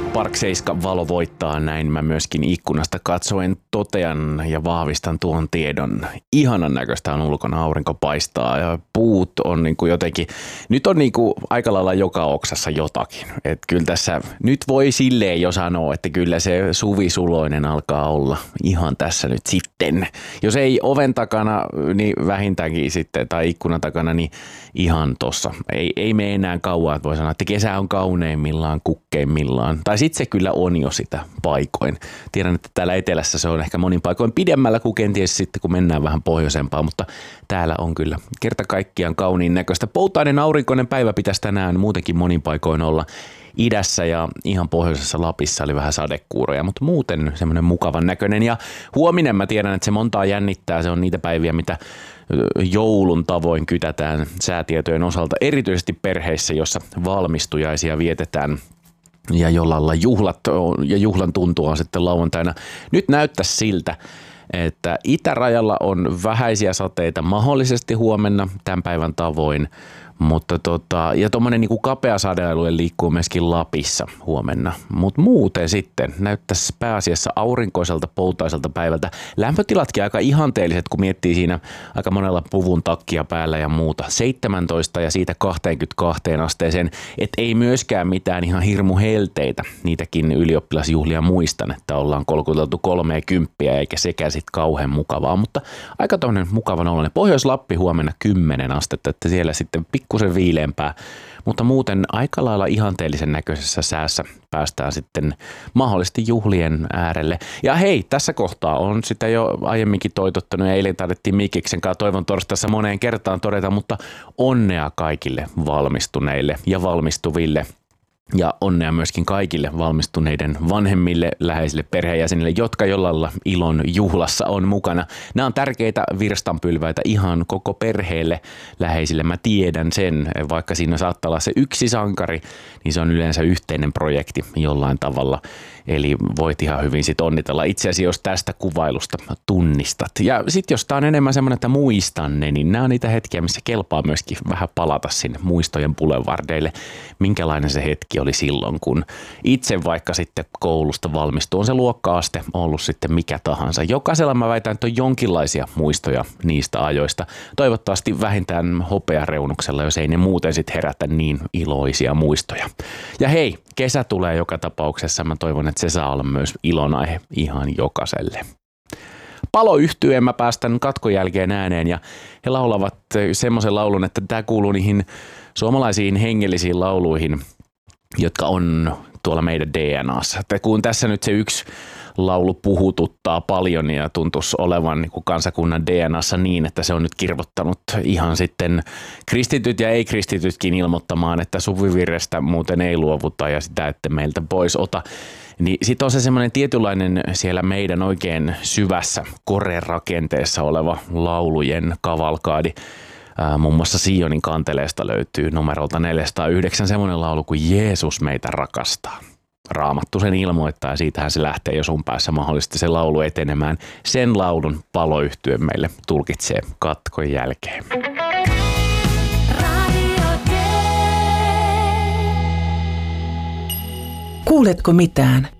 Park 7 valo voittaa, näin mä myöskin ikkunasta katsoen totean ja vahvistan tuon tiedon. Ihanan näköistä on ulkona, aurinko paistaa ja puut on niinku jotenkin, nyt on niinku aika lailla joka oksassa jotakin. Et kyllä tässä nyt voi silleen jo sanoa, että kyllä se Suvi Suloinen alkaa olla ihan tässä nyt sitten. Jos ei oven takana, niin vähintäänkin sitten, tai ikkunan takana, niin ihan tossa. Ei mene enää kauan, että voi sanoa, että kesä on kauneimmillaan, kukkeimmillaan. Tai sitten se kyllä on jo sitä paikoin. Tiedän, että täällä etelässä se on ehkä monin paikoin pidemmällä kuin kenties sitten, kun mennään vähän pohjoisempaan, mutta täällä on kyllä kerta kaikkiaan kauniin näköistä. Poutainen aurinkoinen päivä pitäisi tänään muutenkin monin paikoin olla. Idässä ja ihan pohjoisessa Lapissa oli vähän sadekuuroja, mutta muuten semmoinen mukavan näköinen. Ja huominen mä tiedän, että se montaa jännittää. Se on niitä päiviä, mitä joulun tavoin kytätään säätietojen osalta, erityisesti perheissä, jossa valmistujaisia vietetään ja jollalla juhlat ja juhlan tuntua on sitten lauantaina. Nyt näyttäisi siltä, että itärajalla on vähäisiä sateita mahdollisesti huomenna tämän päivän tavoin, mutta ja tuommoinen niinku kapea sadealue liikkuu myöskin Lapissa huomenna, mutta muuten sitten näyttäisi pääasiassa aurinkoiselta poutaiselta päivältä. Lämpötilatkin aika ihanteelliset, kun miettii siinä aika monella puvun takkia päällä ja muuta. 17 ja siitä 22 asteeseen, et ei myöskään mitään ihan hirmu helteitä. Niitäkin ylioppilasjuhlia muistan, että ollaan kolkuteltu 30 eikä sekään sitten kauhean mukavaa, mutta aika tuollainen mukavan oloinen. Pohjois-Lappi huomenna 10 astetta, että siellä sitten pikkusen viileämpää, mutta muuten aika lailla ihanteellisen näköisessä säässä päästään sitten mahdollisesti juhlien äärelle. Ja hei, tässä kohtaa on sitä jo aiemminkin toitottanut ja eilen taidettiin Mikiksen kanssa toivon torstaissa moneen kertaan todeta, mutta onnea kaikille valmistuneille ja valmistuville. Ja onnea myöskin kaikille valmistuneiden vanhemmille, läheisille perheenjäsenille, jotka jollain ilon juhlassa on mukana. Nämä on tärkeitä virstanpylväitä ihan koko perheelle läheisille. Mä tiedän sen, vaikka siinä saattaa olla se yksi sankari, niin se on yleensä yhteinen projekti jollain tavalla. Eli voit ihan hyvin sit onnitella itseäsi, jos tästä kuvailusta tunnistat. Ja sitten jos tää on enemmän semmoinen, että muistan ne, niin nämä on niitä hetkiä, missä kelpaa myöskin vähän palata sinne muistojen boulevardeille. Minkälainen se hetki oli silloin, kun itse vaikka sitten koulusta valmistuu. On se luokka-aste ollut sitten mikä tahansa. Jokaisella mä väitän, että on jonkinlaisia muistoja niistä ajoista. Toivottavasti vähintään hopeareunuksella, jos ei ne muuten sitten herätä niin iloisia muistoja. Ja hei, kesä tulee joka tapauksessa. Mä toivon, että se saa olla myös ilonaihe ihan jokaiselle. Paloyhtyeen mä päästän katkon jälkeen ääneen ja he laulavat semmoisen laulun, että tämä kuuluu niihin suomalaisiin hengellisiin lauluihin, jotka on tuolla meidän DNAssa. Että kun tässä nyt se yksi laulu puhututtaa paljon ja tuntuisi olevan niin kuin kansakunnan DNAssa niin, että se on nyt kirvottanut ihan sitten kristityt ja ei-kristitytkin ilmoittamaan, että suvivirrestä muuten ei luovuta ja sitä, että meiltä pois ota. Niin sitten on se semmoinen tietynlainen siellä meidän oikein syvässä korerakenteessa oleva laulujen kavalkaadi. Muun muassa Sionin kanteleesta löytyy numerolta 409 semmoinen laulu kuin Jeesus meitä rakastaa. Raamattu sen ilmoittaa ja siitähän se lähtee jo sun päässä mahdollisesti se laulu etenemään. Sen laulun Paloyhtye meille tulkitsee katkon jälkeen. Kuuletko mitään?